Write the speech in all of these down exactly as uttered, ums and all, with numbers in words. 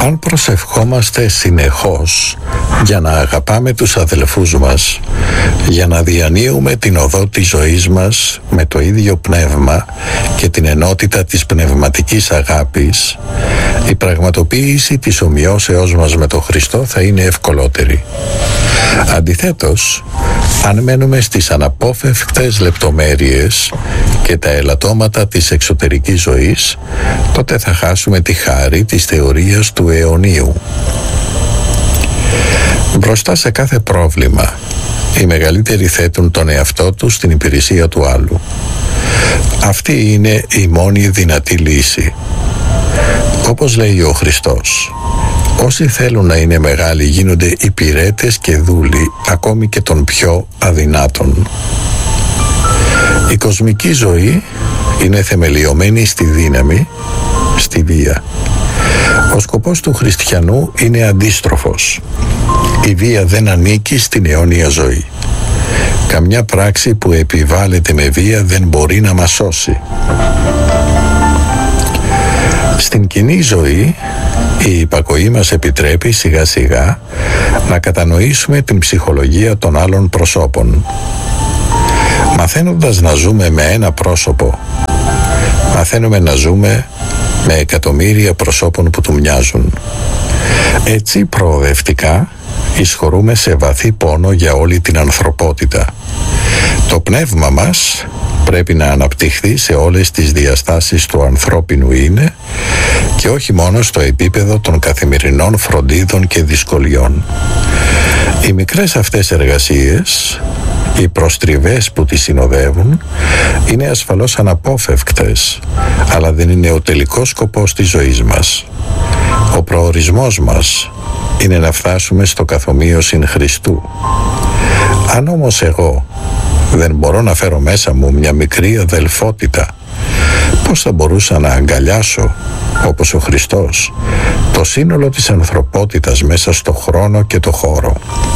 Αν προσευχόμαστε συνεχώς για να αγαπάμε τους αδελφούς μας, για να διανύουμε την οδό της ζωής μας με το ίδιο πνεύμα και την ενότητα της πνευματικής αγάπης, η πραγματοποίηση της ομοιώσεώς μας με τον Χριστό θα είναι ευκολότερη. Αντιθέτως, αν μένουμε στις αναπόφευκτες λεπτομέρειες και τα ελαττώματα της εξωτερικής ζωής, τότε θα χάσουμε τη χάρη της θεωρίας του αιωνίου. Μπροστά σε κάθε πρόβλημα, οι μεγαλύτεροι θέτουν τον εαυτό τους στην υπηρεσία του άλλου. Αυτή είναι η μόνη δυνατή λύση. Όπως λέει ο Χριστός, όσοι θέλουν να είναι μεγάλοι γίνονται υπηρέτες και δούλοι ακόμη και των πιο αδυνάτων. Η κοσμική ζωή είναι θεμελιωμένη στη δύναμη, στη βία. Ο σκοπός του χριστιανού είναι αντίστροφος. Η βία δεν ανήκει στην αιώνια ζωή. Καμιά πράξη που επιβάλλεται με βία δεν μπορεί να μας σώσει. Στην κοινή ζωή, η υπακοή μας επιτρέπει σιγά σιγά να κατανοήσουμε την ψυχολογία των άλλων προσώπων. Μαθαίνοντας να ζούμε με ένα πρόσωπο, μαθαίνουμε να ζούμε με εκατομμύρια προσώπων που του μοιάζουν. Έτσι προοδευτικά εισχωρούμε σε βαθύ πόνο για όλη την ανθρωπότητα. Το πνεύμα μας πρέπει να αναπτυχθεί σε όλες τις διαστάσεις του ανθρώπινου είναι και όχι μόνο στο επίπεδο των καθημερινών φροντίδων και δυσκολιών. Οι μικρές αυτές εργασίες, οι προστριβές που τις συνοδεύουν, είναι ασφαλώς αναπόφευκτες, αλλά δεν είναι ο τελικός σκοπός της ζωής μας. Ο προορισμός μας είναι να φτάσουμε στο καθομοίωσιν Χριστού. Αν όμως εγώ δεν μπορώ να φέρω μέσα μου μια μικρή αδελφότητα, πώς θα μπορούσα να αγκαλιάσω, όπως ο Χριστός, το σύνολο της ανθρωπότητας μέσα στο χρόνο και το χώρο?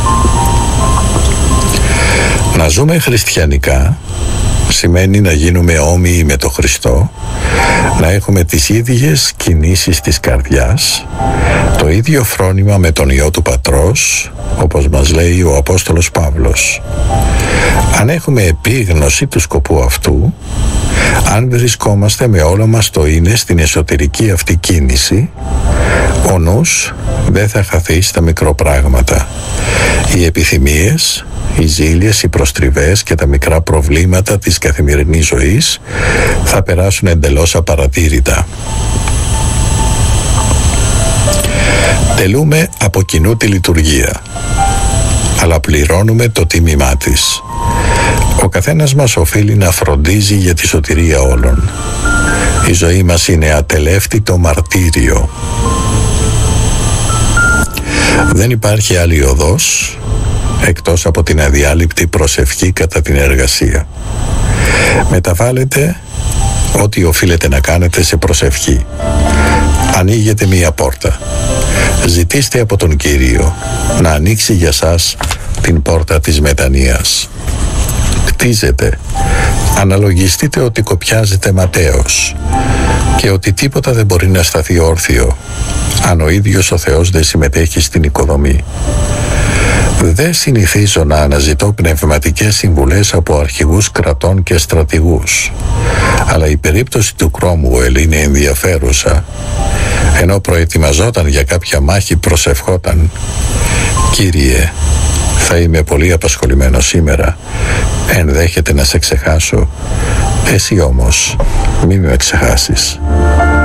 Να ζούμε χριστιανικά σημαίνει να γίνουμε όμοιοι με τον Χριστό, να έχουμε τις ίδιες κινήσεις της καρδιάς, το ίδιο φρόνημα με τον Υιό του Πατρός, όπως μας λέει ο Απόστολος Παύλος. Αν έχουμε επίγνωση του σκοπού αυτού, αν βρισκόμαστε με όλο μας το είναι στην εσωτερική αυτή κίνηση, ο νους δεν θα χαθεί στα μικροπράγματα. Οι επιθυμίες, οι ζήλιες, οι προστριβές και τα μικρά προβλήματα της καθημερινής ζωής θα περάσουν εντελώς απαρατήρητα. Τελούμε από κοινού τη λειτουργία, αλλά πληρώνουμε το τίμημά της. Ο καθένας μας οφείλει να φροντίζει για τη σωτηρία όλων. Η ζωή μας είναι ατελεύτητο μαρτύριο. Δεν υπάρχει άλλη οδός εκτός από την αδιάλειπτη προσευχή κατά την εργασία. Μεταβάλλετε ό,τι οφείλετε να κάνετε σε προσευχή. Ανοίγετε μία πόρτα. Ζητήστε από τον Κύριο να ανοίξει για σας την πόρτα της μετανοίας. Κτίζετε. Αναλογιστείτε ότι κοπιάζετε ματέως και ότι τίποτα δεν μπορεί να σταθεί όρθιο αν ο ίδιος ο Θεός δεν συμμετέχει στην οικοδομή. Δεν συνηθίζω να αναζητώ πνευματικές συμβουλές από αρχηγούς κρατών και στρατηγούς, αλλά η περίπτωση του Κρόμουελ είναι ενδιαφέρουσα. Ενώ προετοιμαζόταν για κάποια μάχη, προσευχόταν: «Κύριε, θα είμαι πολύ απασχολημένος σήμερα. Ενδέχεται να σε ξεχάσω. Εσύ όμως μη με ξεχάσεις».